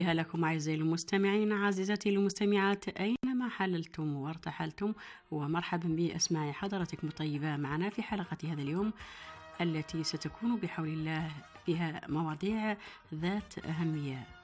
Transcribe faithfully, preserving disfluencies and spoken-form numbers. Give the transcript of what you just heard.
تحية لكم أعزائي المستمعين، عزيزتي المستمعات أينما حللتم وارتحلتم، ومرحبا بأسماع حضرتكم الطيبة معنا في حلقة هذا اليوم التي ستكون بحول الله فيها مواضيع ذات أهمية.